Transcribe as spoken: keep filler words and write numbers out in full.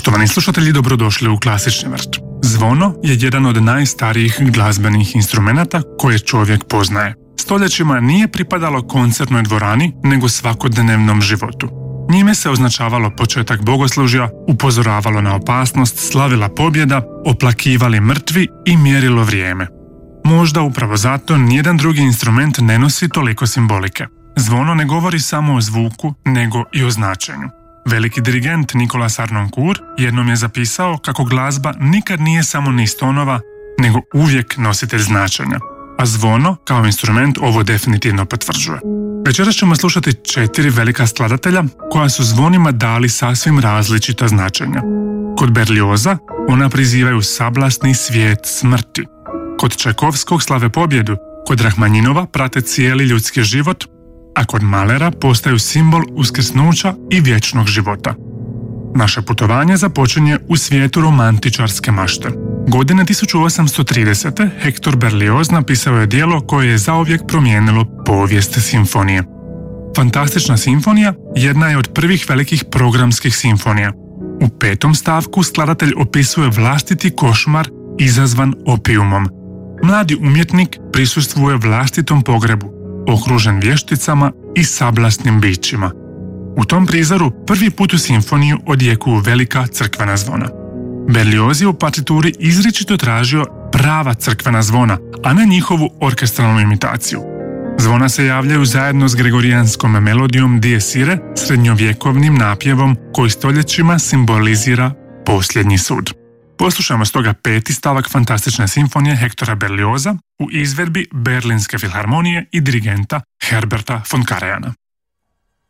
Poštovani slušatelji, dobrodošli u Klasični vrt. Zvono je jedan od najstarijih glazbenih instrumenata koje čovjek poznaje. Stoljećima nije pripadalo koncertnoj dvorani, nego svakodnevnom životu. Njime se označavalo početak bogoslužja, upozoravalo na opasnost, slavila pobjeda, oplakivali mrtvi i mjerilo vrijeme. Možda upravo zato nijedan drugi instrument ne nosi toliko simbolike. Zvono ne govori samo o zvuku, nego i o značenju. Veliki dirigent Nicolas Harnoncourt jednom je zapisao kako glazba nikad nije samo niz tonova, nego uvijek nositelj značenja. A zvono, kao instrument, ovo definitivno potvrđuje. Večeras ćemo slušati četiri velika skladatelja koja su zvonima dali sasvim različita značenja. Kod Berlioza ona prizivaju sablasni svijet smrti. Kod Čajkovskog slave pobjedu, kod Rahmanjinova prate cijeli ljudski život, a kod Mahlera postaju simbol uskrsnuća i vječnog života. Naše putovanje započinje u svijetu romantičarske mašte. Godine tisuću osamsto tridesete. Hector Berlioz napisao je djelo koje je zauvijek promijenilo povijest simfonije. Fantastična simfonija jedna je od prvih velikih programskih simfonija. U petom stavku skladatelj opisuje vlastiti košmar izazvan opijumom. Mladi umjetnik prisustvuje vlastitom pogrebu, okružen vješticama i sablasnim bićima. U tom prizoru prvi put u simfoniju odjekuju velika crkvena zvona. Berlioz je u partituri izričito tražio prava crkvena zvona, a ne njihovu orkestralnu imitaciju. Zvona se javljaju zajedno s gregorijanskom melodijom Dies Irae, srednjovjekovnim napjevom koji stoljećima simbolizira posljednji sud. Poslušajmo stoga peti stavak fantastične simfonije Hectora Berlioza u izvedbi Berlinske filharmonije i dirigenta Herberta von Karajana.